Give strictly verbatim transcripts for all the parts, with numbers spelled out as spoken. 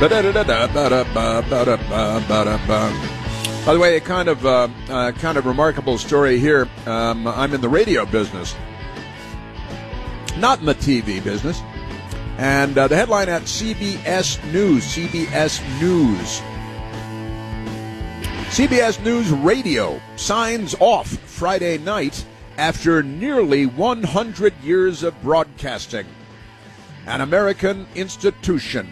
By the way, a kind of uh, uh, kind of remarkable story here. Um, I'm in the radio business, not in the T V business. And uh, the headline at C B S News, C B S News. C B S News Radio signs off Friday night after nearly one hundred years of broadcasting. An American institution.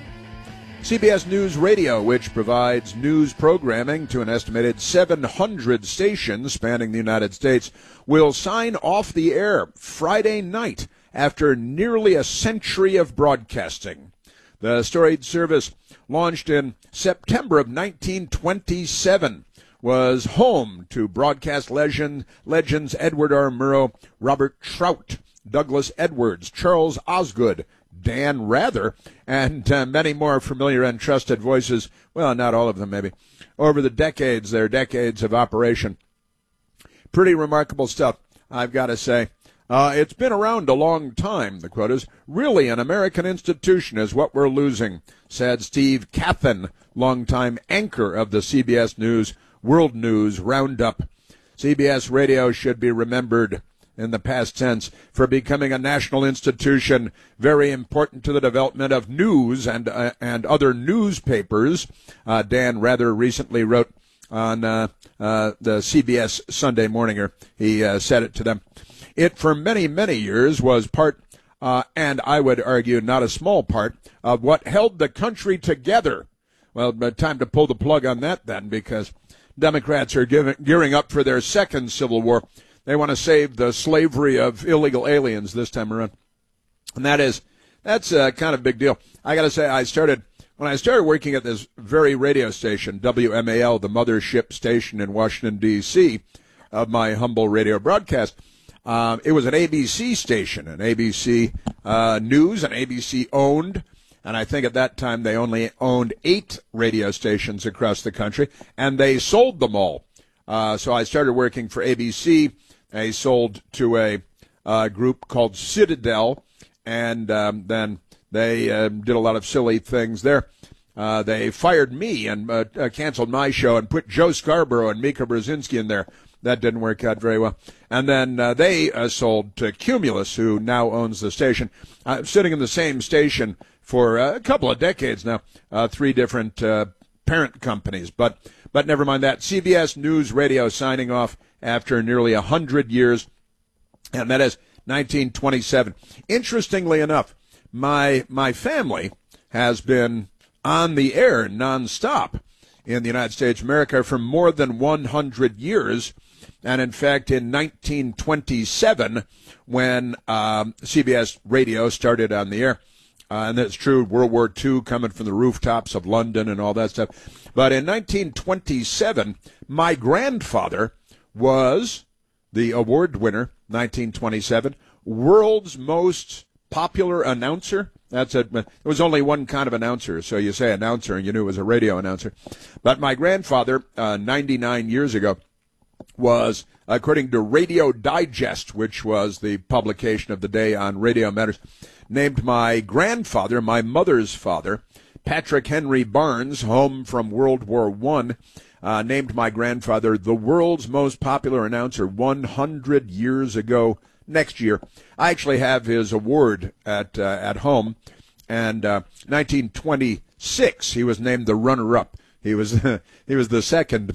C B S News Radio, which provides news programming to an estimated seven hundred stations spanning the United States, will sign off the air Friday night after nearly a century of broadcasting. The storied service, launched in September of nineteen twenty-seven, was home to broadcast legend, legends Edward R. Murrow, Robert Trout, Douglas Edwards, Charles Osgood, Dan Rather, and uh, many more familiar and trusted voices. Well, not all of them, maybe. Over the decades, their decades of operation. Pretty remarkable stuff, I've got to say. Uh, it's been around a long time, the quote is. Really, an American institution is what we're losing, said Steve Kathan, longtime anchor of the C B S News World News Roundup. C B S Radio should be remembered in the past tense for becoming a national institution very important to the development of news and uh, and other newspapers. Uh, Dan Rather recently wrote on uh, uh, the C B S Sunday Morninger. He uh, said it to them. It, for many, many years, was part, uh, and I would argue not a small part, of what held the country together. Well, but time to pull the plug on that then, because Democrats are giving, gearing up for their second Civil War. They want to save the slavery of illegal aliens this time around. And that is, that's a kind of big deal. I got to say, I started, when I started working at this very radio station, W M A L, the mothership station in Washington, D C, of my humble radio broadcast, um, it was an A B C station, an A B C uh, News, an A B C owned, and I think at that time they only owned eight radio stations across the country, and they sold them all. Uh, so I started working for A B C. I sold to a uh, group called Citadel, and um, then they uh, did a lot of silly things there. Uh, they fired me and uh, uh, canceled my show and put Joe Scarborough and Mika Brzezinski in there. That didn't work out very well. And then uh, they uh, sold to Cumulus, who now owns the station. I'm sitting in the same station for uh, a couple of decades now, uh, three different uh, parent companies. But but never mind that. C B S News Radio signing off after nearly one hundred years, and that is nineteen twenty-seven. Interestingly enough, my my family has been on the air nonstop in the United States of America for more than one hundred years. And in fact, in nineteen twenty-seven, when um, C B S Radio started on the air, uh, and that's true, World War Two coming from the rooftops of London and all that stuff. But in nineteen twenty-seven, my grandfather was the award winner, nineteen twenty-seven, world's most popular announcer. That's it. There was only one kind of announcer, so you say announcer and you knew it was a radio announcer. But my grandfather, uh, ninety-nine years ago, was, according to Radio Digest, which was the publication of the day on Radio Matters, named my grandfather, my mother's father, Patrick Henry Barnes, home from World War One, uh, named my grandfather the world's most popular announcer one hundred years ago next year. I actually have his award at uh, at home, and uh, nineteen twenty-six he was named the runner-up. He was he was the second